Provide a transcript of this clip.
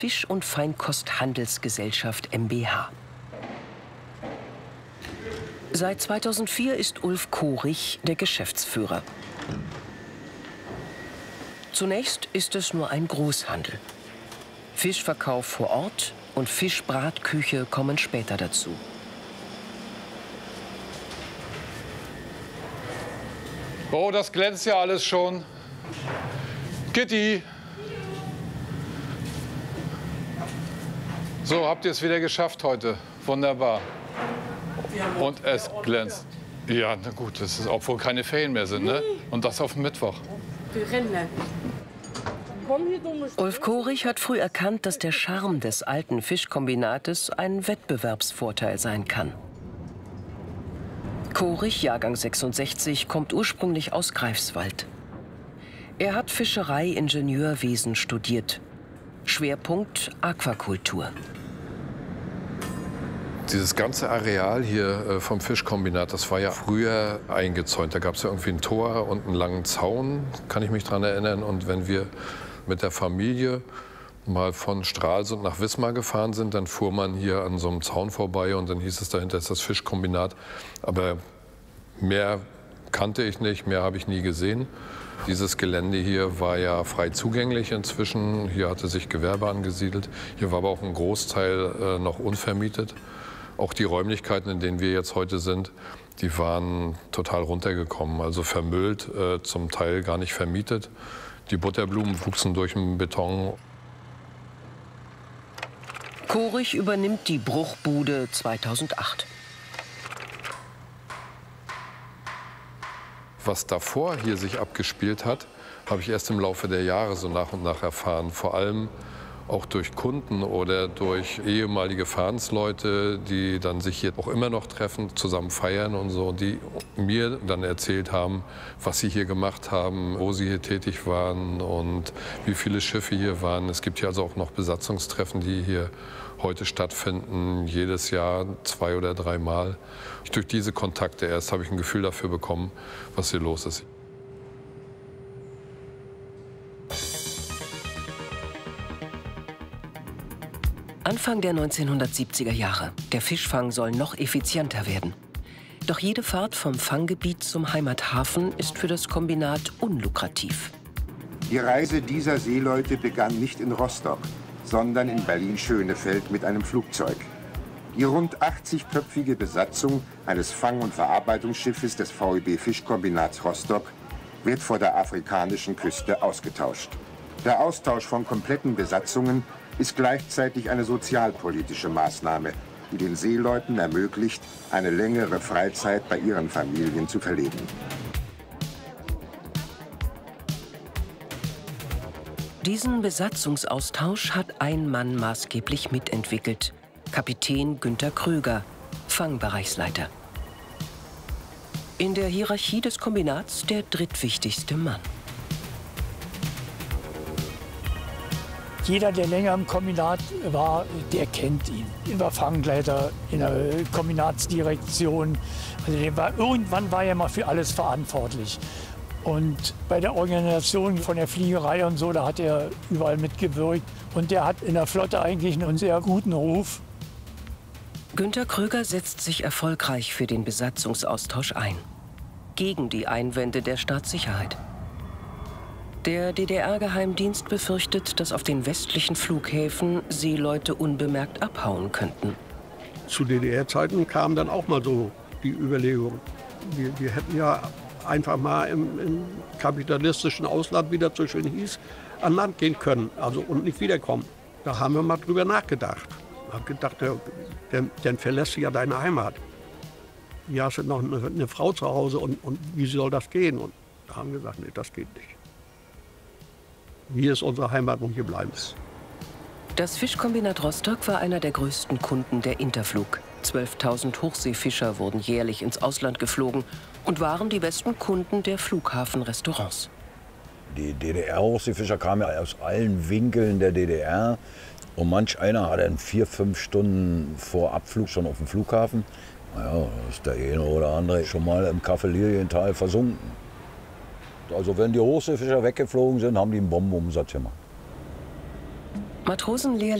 Fisch- und Feinkosthandelsgesellschaft mbH. Seit 2004 ist Ulf Kohrig der Geschäftsführer. Zunächst ist es nur ein Großhandel. Fischverkauf vor Ort und Fischbratküche kommen später dazu. Oh, das glänzt ja alles schon. Gitti! So, habt ihr es wieder geschafft heute. Wunderbar. Und es glänzt. Ja, na gut, das ist, obwohl keine Ferien mehr sind, ne? Und das auf Mittwoch. Ulf Kohrig hat früh erkannt, dass der Charme des alten Fischkombinates ein Wettbewerbsvorteil sein kann. Kohrig, Jahrgang 66, kommt ursprünglich aus Greifswald. Er hat Fischerei-Ingenieurwesen studiert. Schwerpunkt Aquakultur. Dieses ganze Areal hier vom Fischkombinat, das war ja früher eingezäunt. Da gab es ja irgendwie ein Tor und einen langen Zaun, kann ich mich daran erinnern. Und wenn wir mit der Familie mal von Stralsund nach Wismar gefahren sind, dann fuhr man hier an so einem Zaun vorbei und dann hieß es, dahinter ist das Fischkombinat. Aber mehr kannte ich nicht, mehr habe ich nie gesehen. Dieses Gelände hier war ja frei zugänglich inzwischen. Hier hatte sich Gewerbe angesiedelt. Hier war aber auch ein Großteil noch unvermietet. Auch die Räumlichkeiten, in denen wir jetzt heute sind, die waren total runtergekommen. Also vermüllt, zum Teil gar nicht vermietet. Die Butterblumen wuchsen durch den Beton. Kohrig übernimmt die Bruchbude 2008. Was davor hier sich abgespielt hat, habe ich erst im Laufe der Jahre so nach und nach erfahren. Vor allem auch durch Kunden oder durch ehemalige Fahrensleute, die dann sich hier auch immer noch treffen, zusammen feiern und so, die mir dann erzählt haben, was sie hier gemacht haben, wo sie hier tätig waren und wie viele Schiffe hier waren. Es gibt hier also auch noch Besatzungstreffen, die hier heute stattfinden, jedes Jahr 2 oder 3 Mal. Durch diese Kontakte erst habe ich ein Gefühl dafür bekommen, was hier los ist. Anfang der 1970er Jahre. Der Fischfang soll noch effizienter werden. Doch jede Fahrt vom Fanggebiet zum Heimathafen ist für das Kombinat unlukrativ. Die Reise dieser Seeleute begann nicht in Rostock, sondern in Berlin-Schönefeld mit einem Flugzeug. Die rund 80-köpfige Besatzung eines Fang- und Verarbeitungsschiffes des VEB Fischkombinats Rostock wird vor der afrikanischen Küste ausgetauscht. Der Austausch von kompletten Besatzungen ist gleichzeitig eine sozialpolitische Maßnahme, die den Seeleuten ermöglicht, eine längere Freizeit bei ihren Familien zu verleben. Diesen Besatzungsaustausch hat ein Mann maßgeblich mitentwickelt. Kapitän Günter Kröger, Fangbereichsleiter. In der Hierarchie des Kombinats der drittwichtigste Mann. Jeder, der länger im Kombinat war, der kennt ihn. Er war Fangleiter in der Kombinatsdirektion. Also irgendwann war er mal für alles verantwortlich. Und bei der Organisation von der Fliegerei und so, da hat er überall mitgewirkt. Und der hat in der Flotte eigentlich einen sehr guten Ruf. Günter Kröger setzt sich erfolgreich für den Besatzungsaustausch ein. Gegen die Einwände der Staatssicherheit. Der DDR-Geheimdienst befürchtet, dass auf den westlichen Flughäfen Seeleute unbemerkt abhauen könnten. Zu DDR-Zeiten kam dann auch mal so die Überlegung, wir hätten ja einfach mal im kapitalistischen Ausland, wie das so schön hieß, an Land gehen können, also und nicht wiederkommen. Da haben wir mal drüber nachgedacht. Ich habe gedacht, dann verlässt du ja deine Heimat. Hier hast du noch eine Frau zu Hause und wie soll das gehen? Und da haben wir gesagt, nee, das geht nicht. Hier ist unsere Heimat und hier bleiben wir. Das Fischkombinat Rostock war einer der größten Kunden der Interflug. 12.000 Hochseefischer wurden jährlich ins Ausland geflogen und waren die besten Kunden der Flughafenrestaurants. Die DDR-Hochseefischer kamen ja aus allen Winkeln der DDR. Und manch einer hat dann 4, 5 Stunden vor Abflug schon auf dem Flughafen. Naja, ist der eine oder andere schon mal im Café Lilienthal versunken. Also wenn die Hochseefischer weggeflogen sind, haben die einen Bombenumsatz gemacht. Matrosenlehrlinge